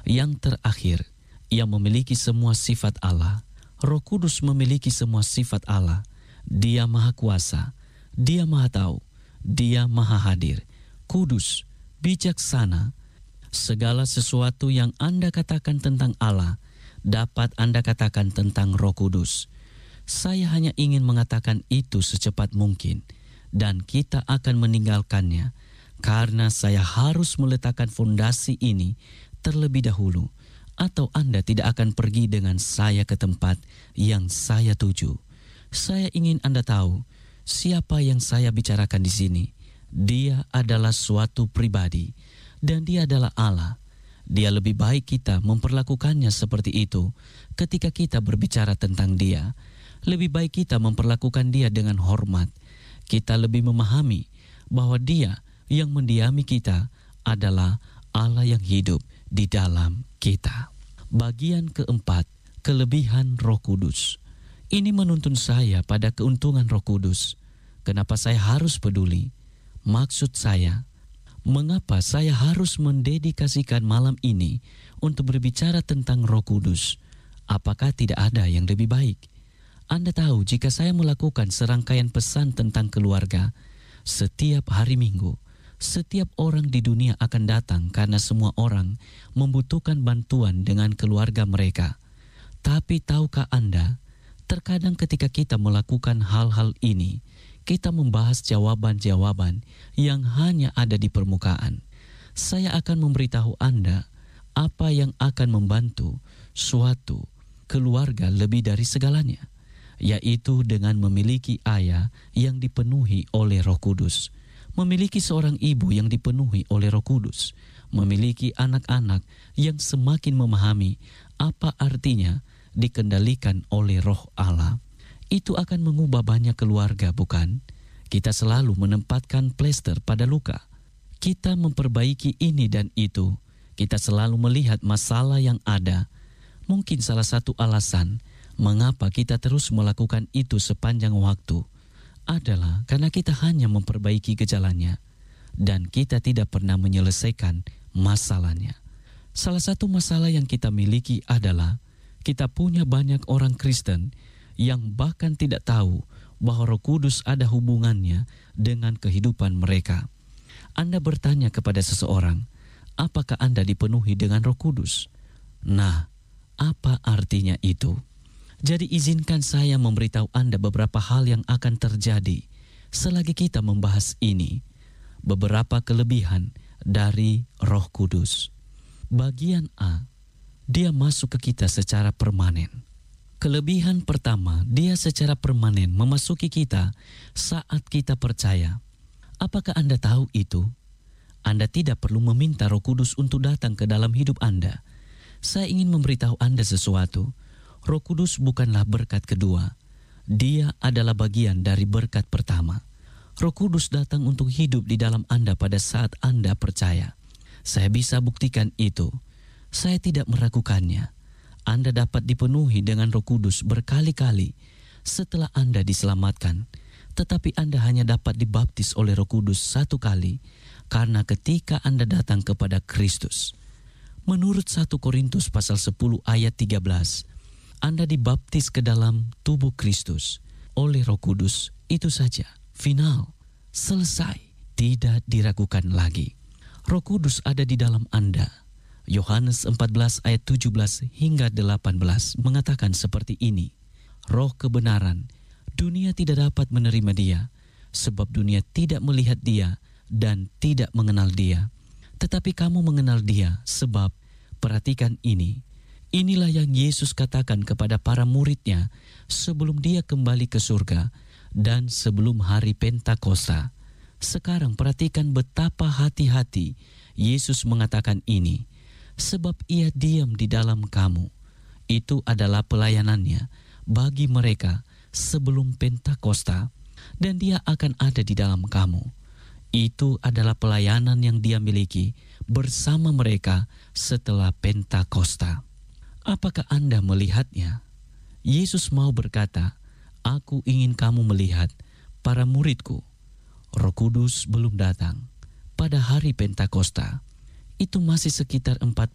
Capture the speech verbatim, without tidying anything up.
Yang terakhir, Ia memiliki semua sifat Allah. Roh Kudus memiliki semua sifat Allah. Dia Maha Kuasa, Dia Maha Tahu, Dia Maha Hadir, kudus, bijaksana. Segala sesuatu yang Anda katakan tentang Allah dapat Anda katakan tentang Roh Kudus. Saya hanya ingin mengatakan itu secepat mungkin, dan kita akan meninggalkannya karena saya harus meletakkan fondasi ini terlebih dahulu, atau Anda tidak akan pergi dengan saya ke tempat yang saya tuju. Saya ingin Anda tahu siapa yang saya bicarakan di sini. Dia adalah suatu pribadi, dan Dia adalah Allah. Dia lebih baik kita memperlakukannya seperti itu ketika kita berbicara tentang Dia. Lebih baik kita memperlakukan Dia dengan hormat. Kita lebih memahami bahwa Dia yang mendiami kita adalah Allah yang hidup di dalam kita. Bagian keempat, kelebihan Roh Kudus. Ini menuntun saya pada keuntungan Roh Kudus. Kenapa saya harus peduli? Maksud saya, mengapa saya harus mendedikasikan malam ini untuk berbicara tentang Roh Kudus? Apakah tidak ada yang lebih baik? Anda tahu, jika saya melakukan serangkaian pesan tentang keluarga setiap hari Minggu, setiap orang di dunia akan datang karena semua orang membutuhkan bantuan dengan keluarga mereka. Tapi tahukah Anda, terkadang ketika kita melakukan hal-hal ini, kita membahas jawaban-jawaban yang hanya ada di permukaan. Saya akan memberitahu Anda apa yang akan membantu suatu keluarga lebih dari segalanya, yaitu dengan memiliki ayah yang dipenuhi oleh Roh Kudus, memiliki seorang ibu yang dipenuhi oleh Roh Kudus, memiliki anak-anak yang semakin memahami apa artinya dikendalikan oleh Roh Allah. Itu akan mengubah banyak keluarga, bukan? Kita selalu menempatkan plester pada luka. Kita memperbaiki ini dan itu. Kita selalu melihat masalah yang ada. Mungkin salah satu alasan mengapa kita terus melakukan itu sepanjang waktu adalah karena kita hanya memperbaiki gejalanya dan kita tidak pernah menyelesaikan masalahnya. Salah satu masalah yang kita miliki adalah kita punya banyak orang Kristen yang bahkan tidak tahu bahwa Roh Kudus ada hubungannya dengan kehidupan mereka. Anda bertanya kepada seseorang, apakah Anda dipenuhi dengan Roh Kudus? Nah, apa artinya itu? Jadi izinkan saya memberitahu Anda beberapa hal yang akan terjadi selagi kita membahas ini. Beberapa kelebihan dari Roh Kudus. Bagian A, Dia masuk ke kita secara permanen. Kelebihan pertama, Dia secara permanen memasuki kita saat kita percaya. Apakah Anda tahu itu? Anda tidak perlu meminta Roh Kudus untuk datang ke dalam hidup Anda. Saya ingin memberitahu Anda sesuatu. Roh Kudus bukanlah berkat kedua. Dia adalah bagian dari berkat pertama. Roh Kudus datang untuk hidup di dalam Anda pada saat Anda percaya. Saya bisa buktikan itu. Saya tidak meragukannya. Anda dapat dipenuhi dengan Roh Kudus berkali-kali setelah Anda diselamatkan. Tetapi Anda hanya dapat dibaptis oleh Roh Kudus satu kali karena ketika Anda datang kepada Kristus. Menurut satu Korintus pasal sepuluh ayat tiga belas, Anda dibaptis ke dalam tubuh Kristus oleh Roh Kudus. Itu saja, final, selesai, tidak diragukan lagi. Roh Kudus ada di dalam Anda. Yohanes empat belas ayat tujuh belas hingga delapan belas mengatakan seperti ini. Roh kebenaran, dunia tidak dapat menerima Dia, sebab dunia tidak melihat Dia dan tidak mengenal Dia. Tetapi kamu mengenal Dia, sebab, perhatikan ini, inilah yang Yesus katakan kepada para murid-Nya sebelum Dia kembali ke surga dan sebelum hari Pentakosta. Sekarang perhatikan betapa hati-hati Yesus mengatakan ini. Sebab Ia diam di dalam kamu. Itu adalah pelayanannya bagi mereka sebelum Pentakosta, dan Dia akan ada di dalam kamu. Itu adalah pelayanan yang Dia miliki bersama mereka setelah Pentakosta. Apakah Anda melihatnya? Yesus mau berkata, Aku ingin kamu melihat para muridku. Roh Kudus belum datang pada hari Pentakosta. Itu masih sekitar empat